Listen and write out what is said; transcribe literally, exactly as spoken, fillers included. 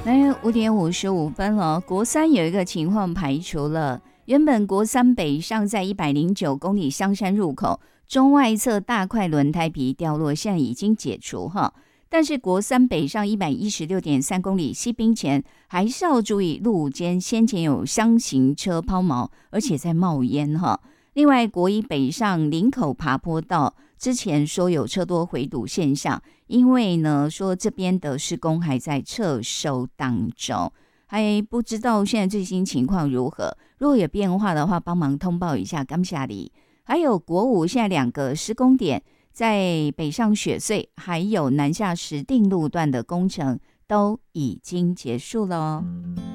来五点五十五分了，国三有一个情况排除了，原本国三北上在一百零九公里香山入口中外侧大块轮胎皮掉落，现在已经解除哈。但是国三北上一百一十六点三公里西滨前，还是要注意路肩先前有箱型车抛锚，而且在冒烟哈。另外，国一北上林口爬坡道之前说有车多回堵现象，因为呢说这边的施工还在撤收当中，还不知道现在最新情况如何。如果有变化的话，帮忙通报一下，感谢你。还有国五现在两个施工点，在北上雪隧还有南下石碇路段的工程都已经结束了哦。